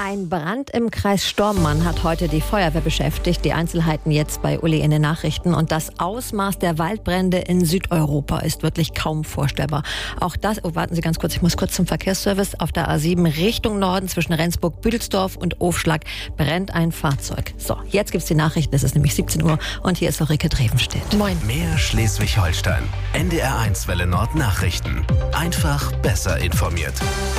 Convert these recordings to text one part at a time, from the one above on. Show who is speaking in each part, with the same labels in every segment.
Speaker 1: Ein Brand im Kreis Stormarn hat heute die Feuerwehr beschäftigt. Die Einzelheiten jetzt bei Uli in den Nachrichten. Und das Ausmaß der Waldbrände in Südeuropa ist wirklich kaum vorstellbar. Auch das, warten Sie ganz kurz, ich muss kurz zum Verkehrsservice. Auf der A7 Richtung Norden zwischen Rendsburg-Büdelsdorf und Ofschlag brennt ein Fahrzeug. So, jetzt gibt's die Nachrichten. Es ist nämlich 17 Uhr und hier ist Ulrike Drevenstedt.
Speaker 2: Moin. Mehr Schleswig-Holstein. NDR1 Welle Nord Nachrichten. Einfach besser informiert.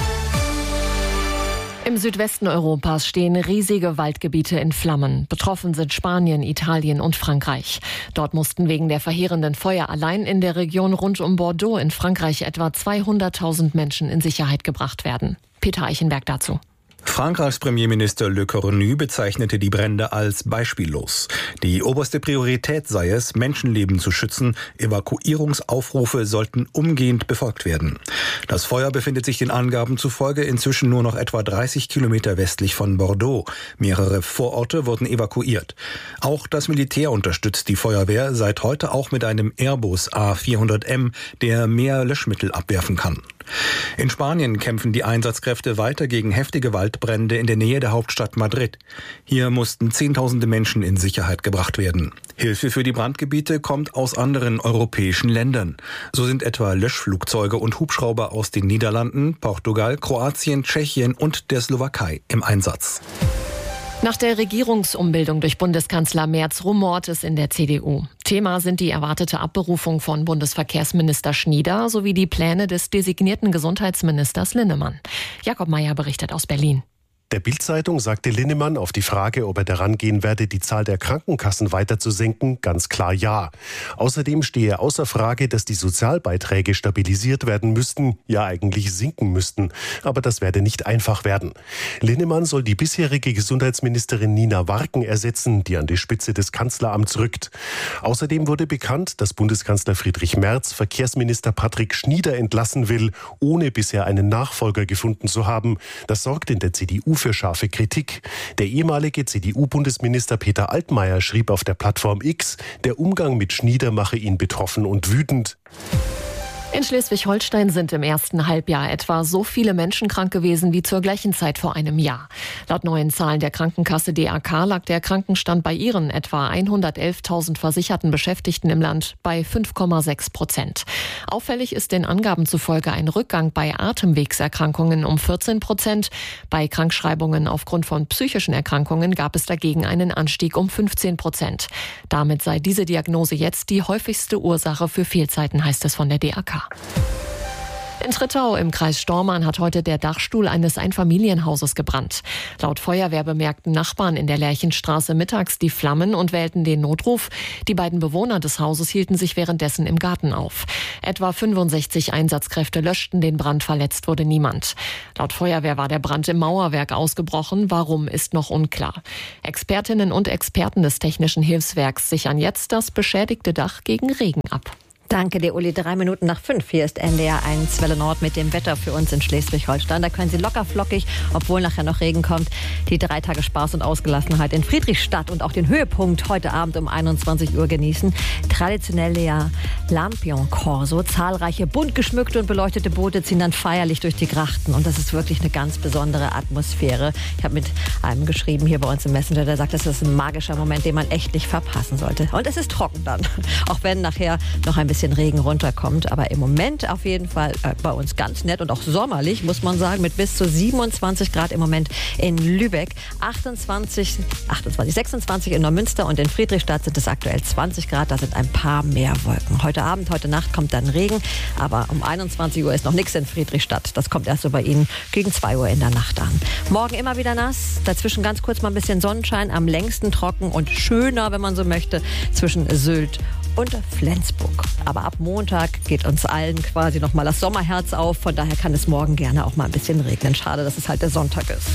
Speaker 3: Im Südwesten Europas stehen riesige Waldgebiete in Flammen. Betroffen sind Spanien, Italien und Frankreich. Dort mussten wegen der verheerenden Feuer allein in der Region rund um Bordeaux in Frankreich etwa 200.000 Menschen in Sicherheit gebracht werden. Peter Eichenberg dazu.
Speaker 4: Frankreichs Premierminister Le Cornu bezeichnete die Brände als beispiellos. Die oberste Priorität sei es, Menschenleben zu schützen. Evakuierungsaufrufe sollten umgehend befolgt werden. Das Feuer befindet sich den Angaben zufolge inzwischen nur noch etwa 30 Kilometer westlich von Bordeaux. Mehrere Vororte wurden evakuiert. Auch das Militär unterstützt die Feuerwehr, seit heute auch mit einem Airbus A400M, der mehr Löschmittel abwerfen kann. In Spanien kämpfen die Einsatzkräfte weiter gegen heftige Waldbrände in der Nähe der Hauptstadt Madrid. Hier mussten Zehntausende Menschen in Sicherheit gebracht werden. Hilfe für die Brandgebiete kommt aus anderen europäischen Ländern. So sind etwa Löschflugzeuge und Hubschrauber aus den Niederlanden, Portugal, Kroatien, Tschechien und der Slowakei im Einsatz.
Speaker 3: Nach der Regierungsumbildung durch Bundeskanzler Merz rumort es in der CDU. Thema sind die erwartete Abberufung von Bundesverkehrsminister Schnieder sowie die Pläne des designierten Gesundheitsministers Linnemann. Jakob Mayer berichtet aus Berlin.
Speaker 5: Der Bild-Zeitung sagte Linnemann auf die Frage, ob er daran gehen werde, die Zahl der Krankenkassen weiter zu senken, ganz klar ja. Außerdem stehe außer Frage, dass die Sozialbeiträge stabilisiert werden müssten, ja eigentlich sinken müssten. Aber das werde nicht einfach werden. Linnemann soll die bisherige Gesundheitsministerin Nina Warken ersetzen, die an die Spitze des Kanzleramts rückt. Außerdem wurde bekannt, dass Bundeskanzler Friedrich Merz Verkehrsminister Patrick Schnieder entlassen will, ohne bisher einen Nachfolger gefunden zu haben. Das sorgt in der CDU für scharfe Kritik. Der ehemalige CDU-Bundesminister Peter Altmaier schrieb auf der Plattform X, der Umgang mit Schnieder mache ihn betroffen und wütend.
Speaker 3: In Schleswig-Holstein sind im ersten Halbjahr etwa so viele Menschen krank gewesen wie zur gleichen Zeit vor einem Jahr. Laut neuen Zahlen der Krankenkasse DAK lag der Krankenstand bei ihren etwa 111.000 versicherten Beschäftigten im Land bei 5,6%. Auffällig ist den Angaben zufolge ein Rückgang bei Atemwegserkrankungen um 14%. Bei Krankschreibungen aufgrund von psychischen Erkrankungen gab es dagegen einen Anstieg um 15%. Damit sei diese Diagnose jetzt die häufigste Ursache für Fehlzeiten, heißt es von der DAK. In Trittau im Kreis Stormarn hat heute der Dachstuhl eines Einfamilienhauses gebrannt. Laut Feuerwehr bemerkten Nachbarn in der Lerchenstraße mittags die Flammen und wählten den Notruf. Die beiden Bewohner des Hauses hielten sich währenddessen im Garten auf. Etwa 65 Einsatzkräfte löschten den Brand, verletzt wurde niemand. Laut Feuerwehr war der Brand im Mauerwerk ausgebrochen. Warum, ist noch unklar. Expertinnen und Experten des Technischen Hilfswerks sichern jetzt das beschädigte Dach gegen Regen ab.
Speaker 1: Danke dir, Uli. 5:03. Hier ist NDR1 Welle Nord mit dem Wetter für uns in Schleswig-Holstein. Da können Sie locker flockig, obwohl nachher noch Regen kommt, die 3 Tage Spaß und Ausgelassenheit in Friedrichstadt und auch den Höhepunkt heute Abend um 21 Uhr genießen. Traditionell ja Lampion Corso. Zahlreiche bunt geschmückte und beleuchtete Boote ziehen dann feierlich durch die Grachten. Und das ist wirklich eine ganz besondere Atmosphäre. Ich habe mit einem geschrieben hier bei uns im Messenger, der sagt, das ist ein magischer Moment, den man echt nicht verpassen sollte. Und es ist trocken dann, auch wenn nachher noch ein bisschen Regen runterkommt, aber im Moment auf jeden Fall bei uns ganz nett und auch sommerlich, muss man sagen, mit bis zu 27 Grad im Moment in Lübeck, 26 in Neumünster und in Friedrichstadt sind es aktuell 20 Grad, da sind ein paar mehr Wolken. Heute Abend, heute Nacht kommt dann Regen, aber um 21 Uhr ist noch nichts in Friedrichstadt, das kommt erst so bei Ihnen gegen 2 Uhr in der Nacht an. Morgen immer wieder nass, dazwischen ganz kurz mal ein bisschen Sonnenschein, am längsten trocken und schöner, wenn man so möchte, zwischen Sylt und Flensburg. Aber ab Montag geht uns allen quasi nochmal das Sommerherz auf. Von daher kann es morgen gerne auch mal ein bisschen regnen. Schade, dass es halt der Sonntag ist.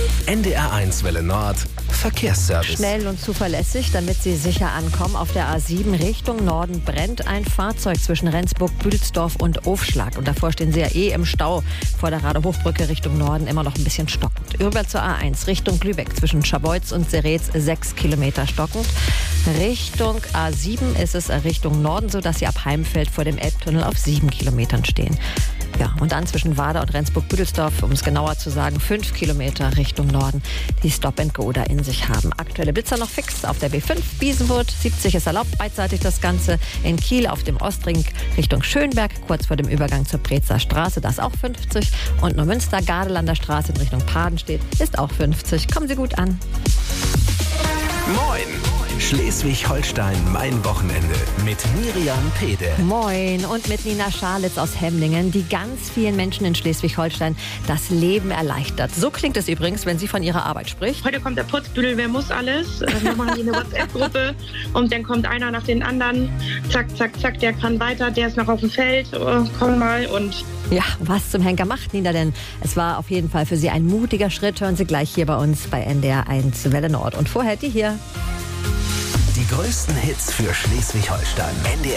Speaker 2: NDR1 Welle Nord Verkehrsservice.
Speaker 1: Schnell und zuverlässig, damit Sie sicher ankommen. Auf der A7 Richtung Norden brennt ein Fahrzeug zwischen Rendsburg, Büdelsdorf und Ofschlag. Und davor stehen Sie ja im Stau vor der Radehochbrücke Richtung Norden, immer noch ein bisschen stockend. Rüber zur A1 Richtung Lübeck zwischen Scharbeutz und Seretz 6 Kilometer stockend. Richtung A7 ist es Richtung Norden, so dass Sie ab Heimfeld vor dem Elbtunnel auf 7 Kilometern stehen. Ja, und dann zwischen Warder und Rendsburg-Büdelsdorf, um es genauer zu sagen, 5 Kilometer Richtung Norden, die Stop-and-Go da in sich haben. Aktuelle Blitzer noch fix auf der B5 Biesenwurth, 70 ist erlaubt, beidseitig das Ganze. In Kiel auf dem Ostring Richtung Schönberg, kurz vor dem Übergang zur Brezer Straße, das auch 50. Und Neumünster-Gadelander Straße in Richtung Padenstedt ist auch 50. Kommen Sie gut an.
Speaker 2: Moin! Schleswig-Holstein, mein Wochenende mit Miriam Pede.
Speaker 1: Moin, und mit Nina Schalitz aus Hemlingen, die ganz vielen Menschen in Schleswig-Holstein das Leben erleichtert. So klingt es übrigens, wenn sie von ihrer Arbeit spricht.
Speaker 6: Heute kommt der Putzbüdel, wer muss alles? Wir machen hier eine WhatsApp-Gruppe und dann kommt einer nach den anderen. Zack, zack, zack, der kann weiter, der ist noch auf dem Feld. Komm mal und...
Speaker 1: Ja, was zum Henker macht Nina denn? Es war auf jeden Fall für sie ein mutiger Schritt. Hören Sie gleich hier bei uns bei NDR 1 Welle Nord. Und vorher die hier.
Speaker 2: Die größten Hits für Schleswig-Holstein. NDR